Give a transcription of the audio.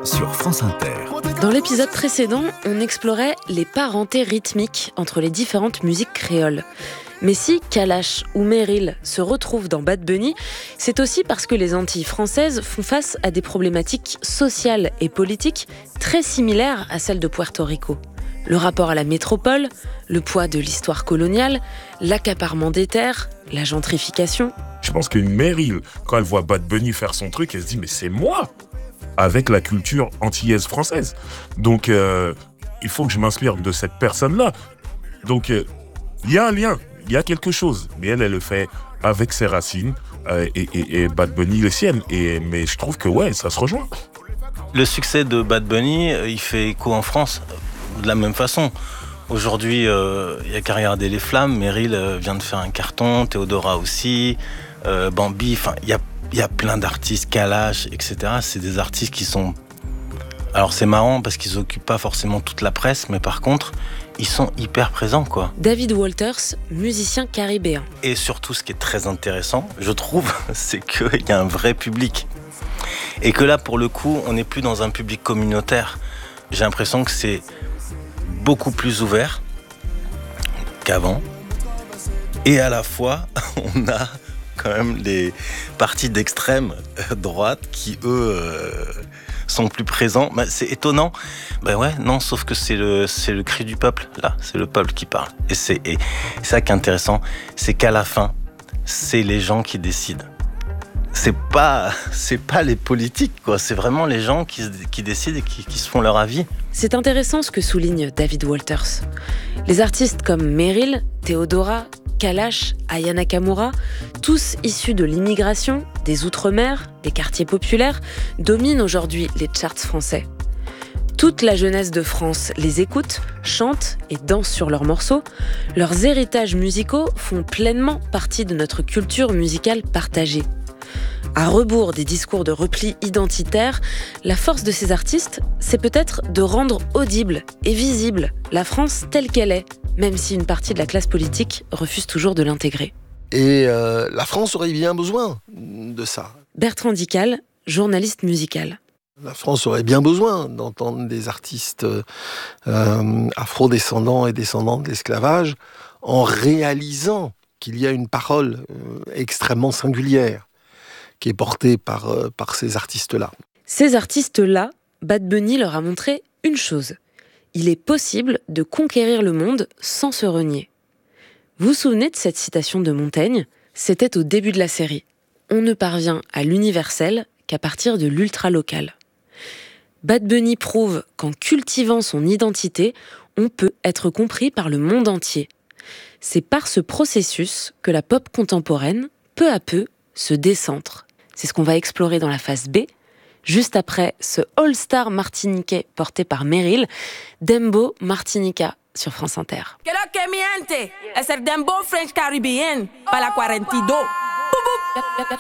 sur France Inter. Dans l'épisode précédent, on explorait les parentés rythmiques entre les différentes musiques créoles. Mais si Kalash ou Meryl se retrouvent dans Bad Bunny, c'est aussi parce que les Antilles françaises font face à des problématiques sociales et politiques très similaires à celles de Puerto Rico. Le rapport à la métropole, le poids de l'histoire coloniale, l'accaparement des terres, la gentrification. Je pense qu'une Meryl, quand elle voit Bad Bunny faire son truc, elle se dit « mais c'est moi !» avec la culture antillaise française. Donc, il faut que je m'inspire de cette personne-là. Donc, il y a un lien, il y a quelque chose. Mais elle le fait avec ses racines et Bad Bunny les siennes. Mais je trouve que ouais, ça se rejoint. Le succès de Bad Bunny, il fait écho en France de la même façon. Aujourd'hui, il y a qu'à regarder les flammes. Meryl vient de faire un carton, Théodora aussi, Bambi, enfin, il y a plein d'artistes, Kalash, etc. C'est des artistes qui sont... Alors c'est marrant parce qu'ils occupent pas forcément toute la presse, mais par contre, ils sont hyper présents, quoi. David Walters, musicien caribéen. Et surtout, ce qui est très intéressant, je trouve, c'est qu'il y a un vrai public. Et que là, pour le coup, on n'est plus dans un public communautaire. J'ai l'impression que c'est beaucoup plus ouvert qu'avant. Et à la fois, on a quand même les partis d'extrême droite qui, eux, sont plus présents. Bah, c'est étonnant. Ben ouais, non, sauf que c'est le cri du peuple, là. C'est le peuple qui parle. Et c'est ça qui est intéressant, c'est qu'à la fin, c'est les gens qui décident. C'est pas les politiques, quoi. C'est vraiment les gens qui décident et qui se font leur avis. C'est intéressant ce que souligne David Walters. Les artistes comme Meryl, Théodora, Kalash, Aya Nakamura, tous issus de l'immigration, des Outre-mer, des quartiers populaires, dominent aujourd'hui les charts français. Toute la jeunesse de France les écoute, chante et danse sur leurs morceaux. Leurs héritages musicaux font pleinement partie de notre culture musicale partagée. À rebours des discours de repli identitaire, la force de ces artistes, c'est peut-être de rendre audible et visible la France telle qu'elle est, même si une partie de la classe politique refuse toujours de l'intégrer. Et la France aurait bien besoin de ça. Bertrand Dical, journaliste musical. La France aurait bien besoin d'entendre des artistes afro-descendants et descendants de l'esclavage en réalisant qu'il y a une parole extrêmement singulière qui est portée par ces artistes-là. Ces artistes-là, Bad Bunny leur a montré une chose. Il est possible de conquérir le monde sans se renier. Vous vous souvenez de cette citation de Montaigne ? C'était au début de la série. On ne parvient à l'universel qu'à partir de l'ultra-local. Bad Bunny prouve qu'en cultivant son identité, on peut être compris par le monde entier. C'est par ce processus que la pop contemporaine, peu à peu, se décentre. C'est ce qu'on va explorer dans la phase B, juste après ce All-Star martiniquais porté par Meryl, Dembow Martinica sur France Inter. Que lo que miente es el dembow French Caribbean para la 42.